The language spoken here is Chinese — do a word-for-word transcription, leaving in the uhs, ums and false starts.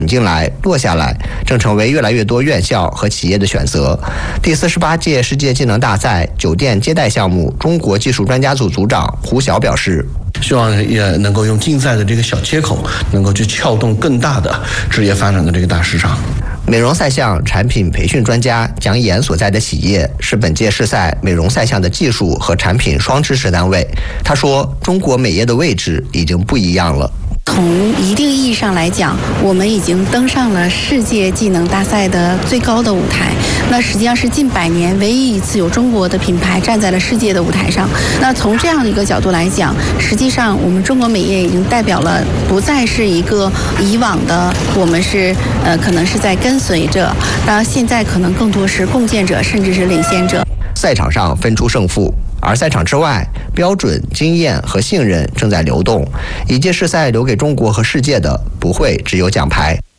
引进来落下来，正成为越来越多院校和企业的选择。第四十八届世界技能大赛酒店接待项目中国技术专家组组长胡晓表示， 希望也能够用竞赛的这个小切口，能够去撬动更大的职业发展的这个大市场。 美容赛项产品培训专家蒋岩所在的企业是本届世赛美容赛项的技术和产品双支持单位。他说，中国美业的位置已经不一样了。 从一定意义上来讲，我们已经登上了世界技能大赛的最高的舞台。那实际上是近百年唯一一次有中国的品牌站在了世界的舞台上。那从这样的一个角度来讲，实际上我们中国美业已经代表了不再是一个以往的我们是呃可能是在跟随者，那现在可能更多是共建者，甚至是领先者。 赛场上分出胜负，而赛场之外，标准、经验和信任正在流动。一届世赛留给中国和世界的不会只有奖牌。